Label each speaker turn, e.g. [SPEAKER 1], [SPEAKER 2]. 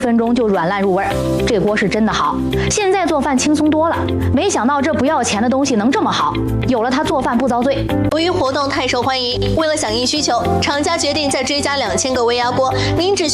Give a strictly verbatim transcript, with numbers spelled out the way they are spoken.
[SPEAKER 1] 分钟就软烂入味儿，这锅是真的好。现在做饭轻松多了，没想到这不要钱的东西能这么好，有了它做饭不遭罪。
[SPEAKER 2] 由于活动太受欢迎，为了响应需求，厂家决定再追加两千个微压锅，您只需